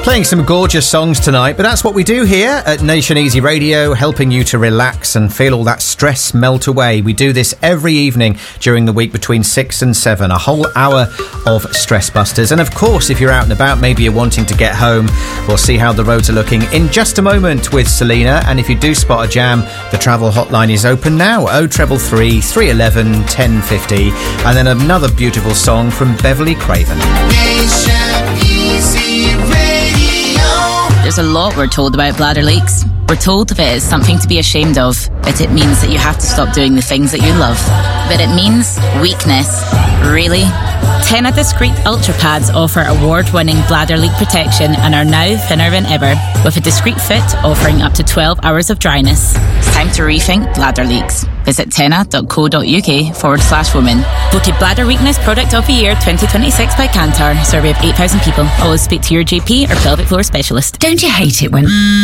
Playing some gorgeous songs tonight, but that's what we do here at Nation Easy Radio, helping you to relax and feel all that stress melt away. We do this every evening during the week between 6 and 7, a whole hour of Stress Busters. And of course, if you're out and about, maybe you're wanting to get home, we'll see how the roads are looking in just a moment with Selena. And if you do spot a jam, the travel hotline is open now, 0333 311 1050. And then another beautiful song from Beverly Craven. Nation Easy Radio. There's a lot we're told about bladder leaks. We're told that it is something to be ashamed of, but it means that you have to stop doing the things that you love. But it means weakness. Really? Tena Discreet Ultra Pads offer award-winning bladder leak protection and are now thinner than ever, with a discreet fit offering up to 12 hours of dryness. It's time to rethink bladder leaks. Visit tena.co.uk/women. Voted Bladder Weakness Product of the Year 2026 by Kantar. Survey of 8,000 people. Always speak to your GP or pelvic floor specialist. Don't you hate it when...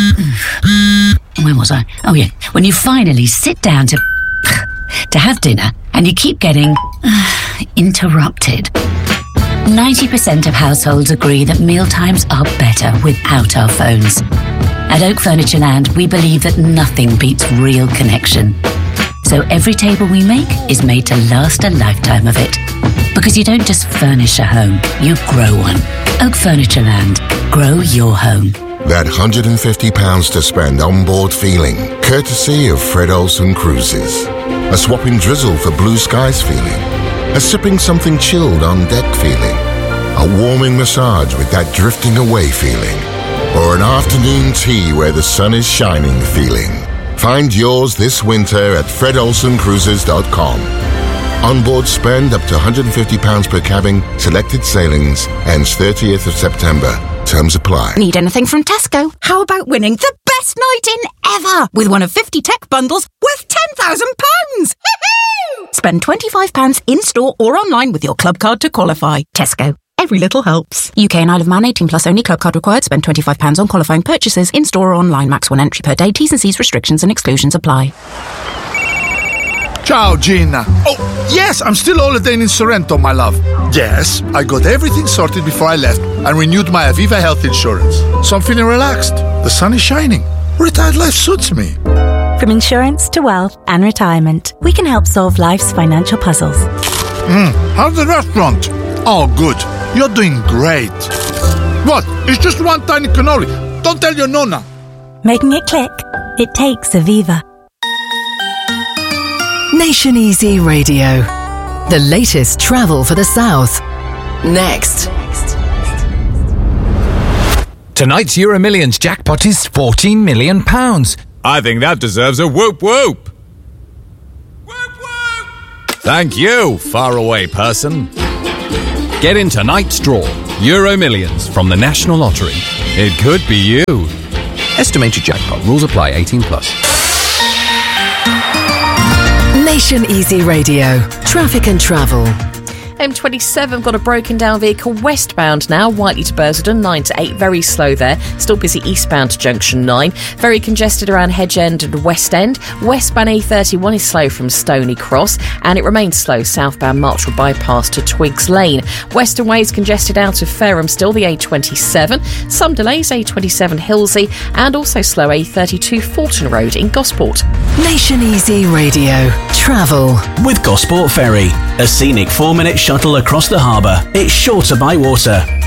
Where was I? Oh, yeah. When you finally sit down to have dinner and you keep getting interrupted. 90% of households agree that mealtimes are better without our phones. At Oak Furniture Land, we believe that nothing beats real connection. So every table we make is made to last a lifetime of it. Because you don't just furnish a home, you grow one. Oak Furniture Land. Grow your home. That £150 to spend on board feeling, courtesy of Fred Olsen Cruises. A swapping drizzle for blue skies feeling. A sipping something chilled on deck feeling. A warming massage with that drifting away feeling. Or an afternoon tea where the sun is shining feeling. Find yours this winter at fredolsencruises.com. Onboard spend up to £150 per cabin, selected sailings, ends 30th of September. Terms apply. Need anything from Tesco? How about winning the best night in ever with one of 50 tech bundles worth £10,000? Spend £25 in-store or online with your club card to qualify. Tesco. Every little helps. UK and Isle of Man 18 plus only. Club card required. Spend £25 on qualifying purchases in-store or online. Max 1 entry per day. T's and C's restrictions and exclusions apply. Ciao, Gina. Oh, yes, I'm still holidaying in Sorrento, my love. Yes, I got everything sorted before I left and renewed my Aviva health insurance. So I'm feeling relaxed. The sun is shining. Retired life suits me. From insurance to wealth and retirement, we can help solve life's financial puzzles. How's the restaurant? Oh, good. You're doing great. What? It's just one tiny cannoli. Don't tell your nonna. Making it click? It takes Aviva. Nation Easy Radio. The latest travel for the South. Next. Tonight's Euro Millions jackpot is £14 million. I think that deserves a whoop whoop. Whoop whoop! Thank you, faraway person. Get in tonight's draw. Euro Millions from the National Lottery. It could be you. Estimated jackpot. Rules apply. 18 plus. Nation Easy Radio. Traffic and travel. M27 got a broken down vehicle westbound now, Whiteley to Bursledon, 9 to 8, very slow there. Still busy eastbound to Junction 9. Very congested around Hedge End and West End. Westbound A31 is slow from Stony Cross, and it remains slow southbound Marchwell Bypass to Twigs Lane. Western Way is congested out of Fareham still, the A27. Some delays, A27 Hillsey, and also slow A32 Fulton Road in Gosport. Nation Easy Radio. Travel. With Gosport Ferry, a scenic 4-minute shuttle across the harbour. It's shorter by water.